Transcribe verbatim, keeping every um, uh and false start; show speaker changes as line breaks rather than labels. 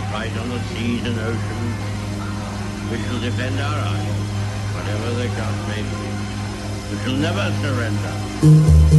fight on the seas and oceans. We shall defend our island, whatever the cost may be. We shall never surrender.